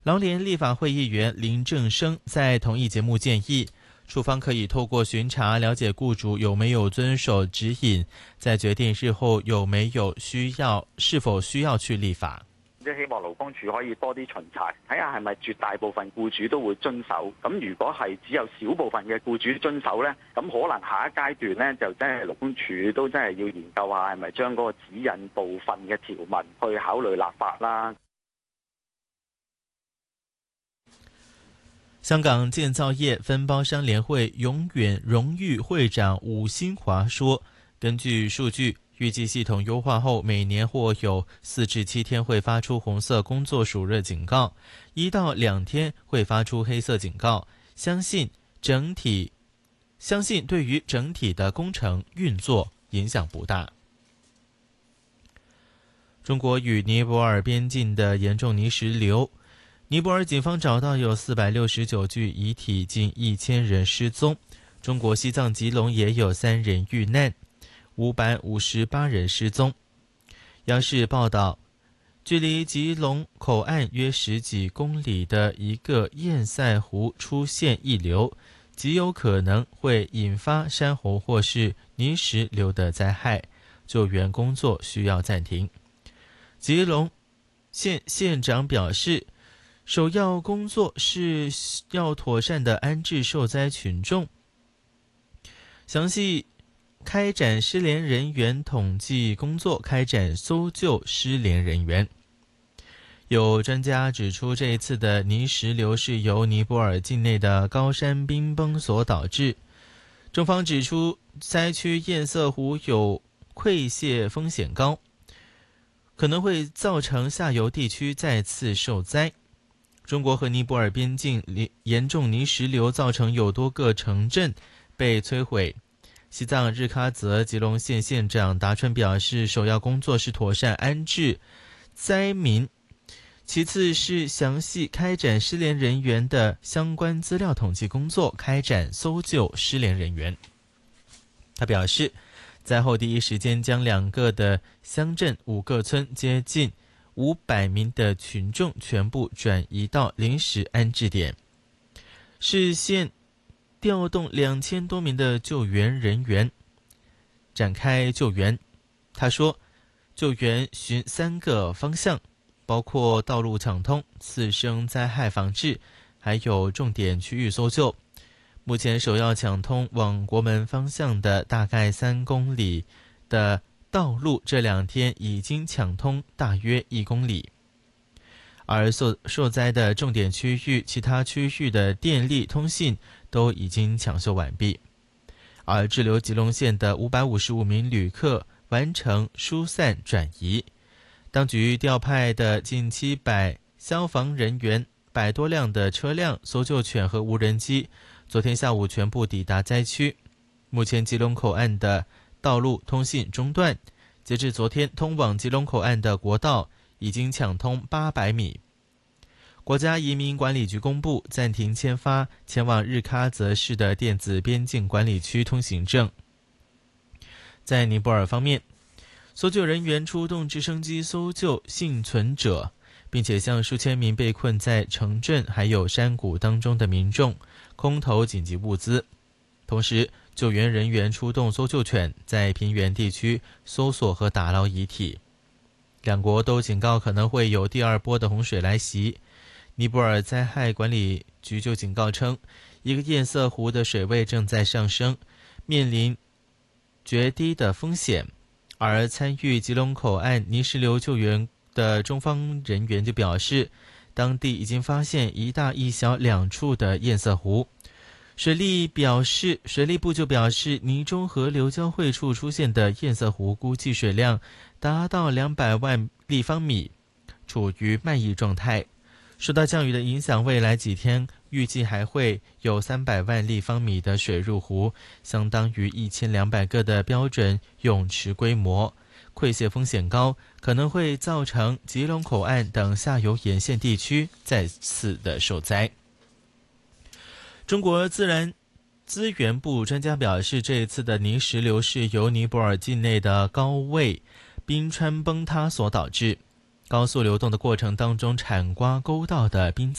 劳联立法会议员林正生在同一节目建议，处方可以透过巡查了解雇主有没有遵守指引，再决定日後是否需要去立法。 即係希望勞工處可以多啲巡查，睇下係咪絕大部分僱主都會遵守。咁如果係只有少部分嘅僱主遵守呢，咁可能下一階段呢，就真係勞工處都真係要研究下係咪將嗰個指引部分嘅條文去考慮立法啦。 香港建造业分包商联会永远荣誉会长伍新华说，根据数据，预计系统优化后，每年或有4至7天会发出红色工作暑热警告，1到2天会发出黑色警告。相信对于整体的工程运作影响不大。中国与尼泊尔边境的严重泥石流，尼泊尔警方找到有469具遗体，近1000人失踪。中国西藏吉隆也有3人遇难，558人失踪。央视报道，距离吉隆口岸约10几公里的一个堰塞湖出现溢流，极有可能会引发山洪或是泥石流的灾害，救援工作需要暂停。吉隆县县长表示，首要工作是要妥善地安置受灾群众，详细开展失联人员统计工作，开展搜救失联人员。有专家指出，这一次的泥石流是由尼泊尔境内的高山冰崩所导致。中方指出，灾区堰塞湖有溃泻风险高，可能会造成下游地区再次受灾。中国和尼泊尔边境严重泥石流造成有多个城镇被摧毁。西藏日喀则吉隆县县长达春表示，首要工作是妥善安置灾民，其次是详细开展失联人员的相关资料统计工作，开展搜救失联人员。他表示，灾后第一时间将2个的乡镇5个村接近500名的群众全部转移到临时安置点，市县调动2000多名的救援人员展开救援。他说，救援循3个方向，包括道路抢通、次生灾害防治，还有重点区域搜救。目前首要抢通往国门方向的大概3公里的道路，这2天已经抢通大约1公里，而受灾的重点区域，其他区域的电力、通信都已经抢修完毕。而滞留吉隆县的555名旅客完成疏散转移，当局调派的近700消防人员、100多辆的车辆、搜救犬和无人机，昨天下午全部抵达灾区。目前吉隆口岸的道路通信中断，截至昨天，通往吉隆口岸的国道已经抢通800米。国家移民管理局公布，暂停签发前往日喀则市的电子边境管理区通行证。在尼泊尔方面，搜救人员出动直升机搜救幸存者，并且向数千名被困在城镇还有山谷当中的民众空投紧急物资。同时，救援人员出动搜救犬，在平原地区搜索和打捞遗体。2国都警告可能会有第2波的洪水来袭。尼泊尔灾害管理局就警告称，一个堰塞湖的水位正在上升，面临决堤的风险。而参与吉隆口岸泥石流救援的中方人员就表示，当地已经发现一大一小2处的堰塞湖。水利部就表示，泥中河流交汇处出现的堰塞湖估计水量达到200万立方米，处于漫溢状态。受到降雨的影响，未来几天预计还会有300万立方米的水入湖，相当于1200个的标准泳池规模。溃泻风险高，可能会造成吉隆口岸等下游沿线地区再次的受灾。中国自然资源部专家表示，这一次的泥石流是由尼泊尔境内的高位冰川崩塌所导致。 高速流动的过程当中铲刮沟道的冰